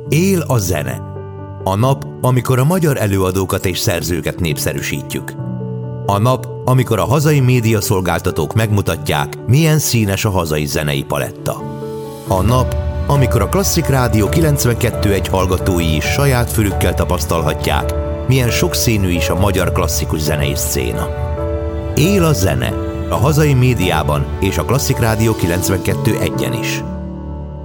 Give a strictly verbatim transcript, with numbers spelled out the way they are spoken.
Él a zene. A nap, amikor a magyar előadókat és szerzőket népszerűsítjük. A nap, amikor a hazai médiaszolgáltatók megmutatják, milyen színes a hazai zenei paletta. A nap, amikor a Klasszik Rádió kilencvenkettő egy hallgatói is saját fülükkel tapasztalhatják, milyen sokszínű is a magyar klasszikus zenei szcéna. Él a zene, a hazai médiában és a Klasszik Rádió kilencvenkettő egyen is.